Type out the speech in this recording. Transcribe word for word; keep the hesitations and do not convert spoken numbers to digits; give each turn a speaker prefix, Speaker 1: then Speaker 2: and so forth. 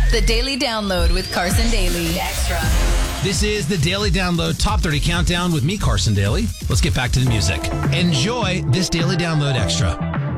Speaker 1: The Daily Download with Carson Daly. Extra.
Speaker 2: This is the Daily Download Top thirty Countdown with me, Carson Daly. Let's get back to the music. Enjoy this Daily Download Extra.